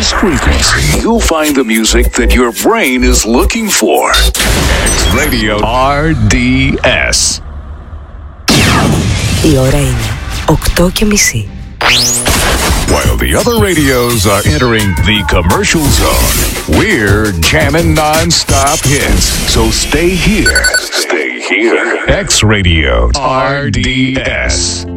this frequency, you'll find the music that your brain is looking for. X Radio RDS. Η ώρα είναι 8:30. While the other radios are entering the commercial zone, we're jamming non-stop hits. So stay here. Stay here. X Radio RDS.